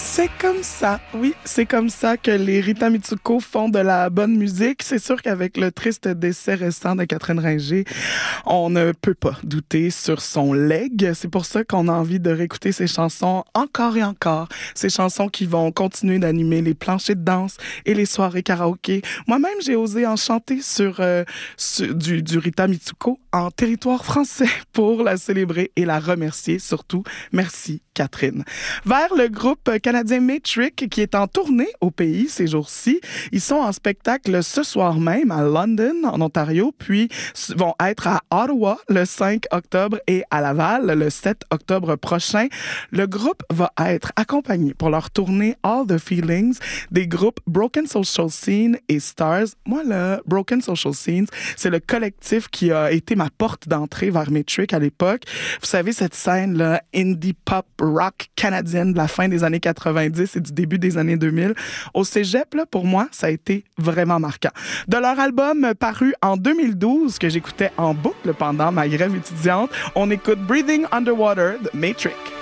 C'est comme ça, oui, c'est comme ça que les Rita Mitsuko font de la bonne musique. C'est sûr qu'avec le triste décès récent de Catherine Ringer, on ne peut pas douter sur son legs. C'est pour ça qu'on a envie de réécouter ses chansons encore et encore. Ces chansons qui vont continuer d'animer les planchers de danse et les soirées karaoké. Moi-même, j'ai osé en chanter sur du Rita Mitsuko en territoire français pour la célébrer et la remercier surtout. Merci, Catherine. Vers le groupe canadien Matric qui est en tournée au pays ces jours-ci. Ils sont en spectacle ce soir même à London, en Ontario, puis vont être à Ottawa le 5 octobre et à Laval le 7 octobre prochain. Le groupe va être accompagné pour leur tournée All the Feelings des groupes Broken Social Scene et Stars. Moi, le Broken Social Scenes, c'est le collectif qui a été ma porte d'entrée vers Matric à l'époque. Vous savez, cette scène-là, indie pop rock canadienne de la fin des années 90 et du début des années 2000. Au cégep, là, pour moi, ça a été vraiment marquant. De leur album paru en 2012, que j'écoutais en boucle pendant ma grève étudiante, on écoute Breathing Underwater de Matric.